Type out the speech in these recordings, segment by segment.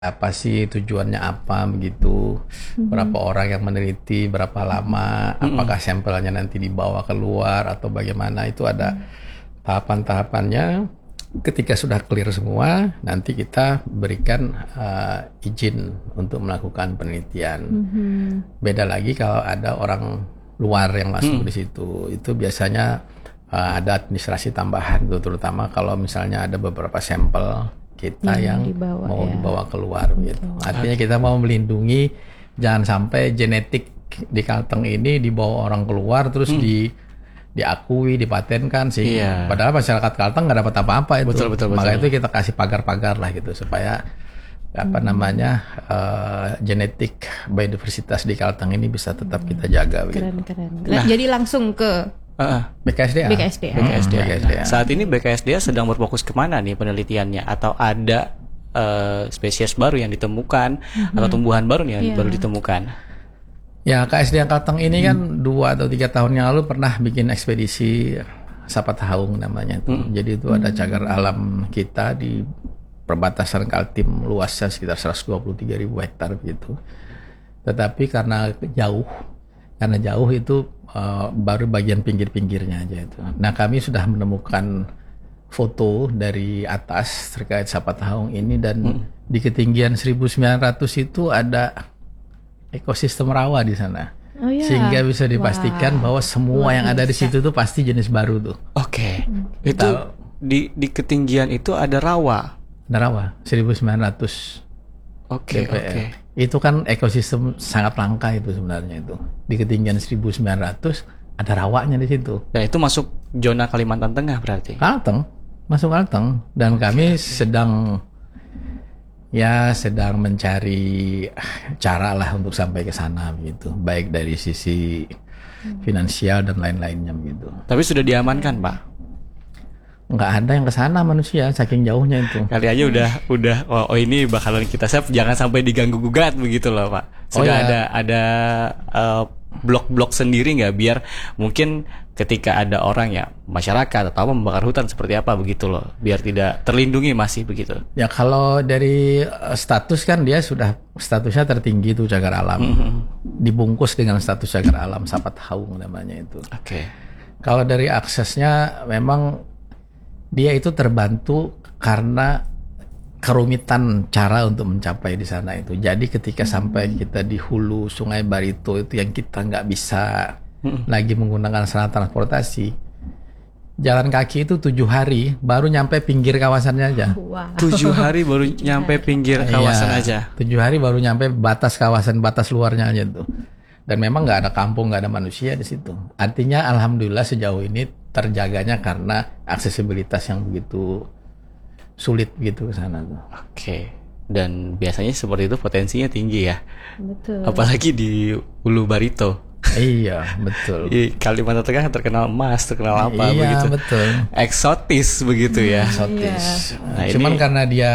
apa sih tujuannya apa begitu, berapa orang yang meneliti, berapa lama, apakah sampelnya nanti dibawa keluar atau bagaimana, itu ada tahapan-tahapannya. Ketika sudah clear semua, nanti kita berikan izin untuk melakukan penelitian. Beda lagi kalau ada orang luar yang masuk di situ, itu biasanya ada administrasi tambahan tuh, terutama kalau misalnya ada beberapa sampel kita yang dibawa keluar gitu. Artinya kita mau melindungi jangan sampai genetik di Kalteng ini dibawa orang keluar terus diakui, dipatenkan sih. Padahal masyarakat Kalteng nggak dapat apa-apa itu. Betul. Makanya itu kita kasih pagar-pagar lah gitu supaya genetik biodiversitas di Kalteng ini bisa tetap kita jaga. Keren. Nah, jadi langsung ke BKSDA. Saat ini BKSDA sedang berfokus kemana nih penelitiannya? Atau ada spesies baru yang ditemukan atau tumbuhan baru nih yang baru ditemukan? Ya, KSDA Kalteng ini kan 2 atau 3 tahun yang lalu pernah bikin ekspedisi Sapatahaung namanya itu. Jadi itu ada cagar alam kita di perbatasan Kaltim, luasnya sekitar 123.000 hektar gitu. Tetapi karena jauh itu baru bagian pinggir-pinggirnya aja itu. Nah, kami sudah menemukan foto dari atas terkait Sapatahaung ini, dan di ketinggian 1900 itu ada ekosistem rawa di sana. Sehingga bisa dipastikan bahwa semua yang ada di situ tuh pasti jenis baru tuh. Oke. Itu di ketinggian itu ada rawa. Ada rawa 1900. Oke. Itu kan ekosistem sangat langka itu sebenarnya itu. Di ketinggian 1900 ada rawanya di situ. Dan itu masuk zona Kalimantan Tengah berarti? Masuk Kalteng. Dan kami sedang mencari cara lah untuk sampai ke sana begitu. Baik dari sisi finansial dan lain-lainnya begitu. Tapi sudah diamankan, Pak? Nggak ada yang ke sana manusia, saking jauhnya itu. Kali aja udah ini bakalan kita save, jangan sampai diganggu gugat begitu loh, Pak. Sudah ada blok-blok sendiri nggak, biar mungkin ketika ada orang ya masyarakat atau membakar hutan seperti apa begitu loh, biar tidak terlindungi masih begitu. Ya kalau dari status kan dia sudah statusnya tertinggi itu cagar alam. Dibungkus dengan status cagar alam Sapatahaung namanya itu. Oke. Kalau dari aksesnya memang dia itu terbantu karena kerumitan cara untuk mencapai di sana itu. Jadi ketika sampai kita di hulu Sungai Barito itu yang kita nggak bisa lagi menggunakan sarana transportasi, jalan kaki itu 7 hari baru nyampe pinggir kawasannya aja. 7 hari baru nyampe pinggir kawasan aja. 7 hari baru nyampe batas kawasan, batas luarnya aja tuh. Dan memang nggak ada kampung, nggak ada manusia di situ. Artinya alhamdulillah sejauh ini terjaganya karena aksesibilitas yang begitu sulit gitu ke sana tuh. Oke. Dan biasanya seperti itu potensinya tinggi ya. Betul. Apalagi di Hulu Barito. Iya, betul. Di Kalimantan Tengah terkenal emas, terkenal apa begitu. Iya, betul. Eksotis begitu ya. Eksotis. Nah, cuman karena dia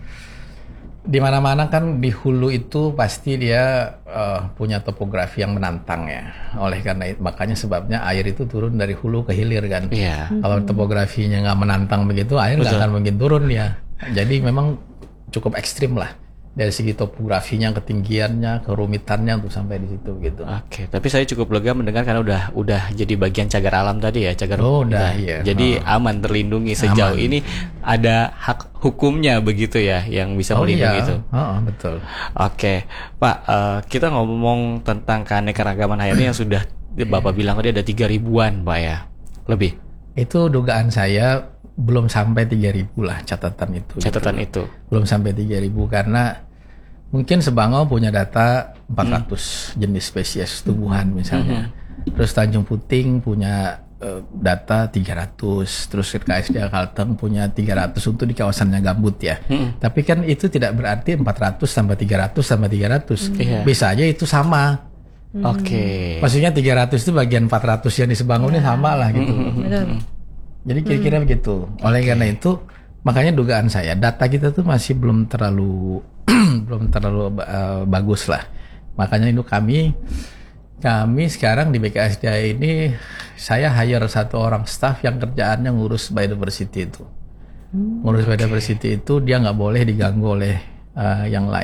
di mana-mana kan di hulu itu pasti dia punya topografi yang menantang ya. Oleh karena itu, makanya sebabnya air itu turun dari hulu ke hilir kan. Iya. Kalau topografinya nggak menantang begitu, air nggak akan mungkin turun ya. Jadi memang cukup ekstrim lah dari segi topografinya, ketinggiannya, kerumitannya untuk sampai di situ gitu. Oke, tapi saya cukup lega mendengar karena udah jadi bagian cagar alam tadi ya, cagar. Iya. Jadi aman, terlindungi sejauh ini, ada hak hukumnya begitu ya yang bisa melindungi itu. Betul. Oke, Pak, kita ngomong tentang keanekaragaman hayati yang sudah Bapak bilang tadi ada 3.000-an, Pak ya, lebih. Itu dugaan saya belum sampai 3.000 lah catatan itu. Itu belum sampai 3.000 karena mungkin Sebangau punya data 400 jenis spesies tumbuhan misalnya. Terus Tanjung Puting punya data 300. Terus KSDA Kalteng punya 300 untuk di kawasannya gambut ya. Tapi kan itu tidak berarti 400 tambah 300 tambah 300. Bisa aja itu sama. Oke. Maksudnya 300 itu bagian 400 yang di Sebangau ini sama lah gitu. Jadi kira-kira begitu. Oleh karena itu, makanya dugaan saya data kita tuh masih belum terlalu bagus lah. Makanya itu kami sekarang di BKSDA ini saya hire 1 orang staff yang kerjaannya ngurus biodiversity itu. Ngurus biodiversity itu dia nggak boleh diganggu oleh yang lain.